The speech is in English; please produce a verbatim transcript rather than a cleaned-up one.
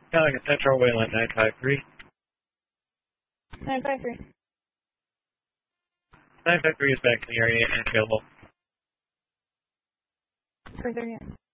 Pelican Central, Wayland nine five three. nine five three. nine five three is back in the area and available. three thirty.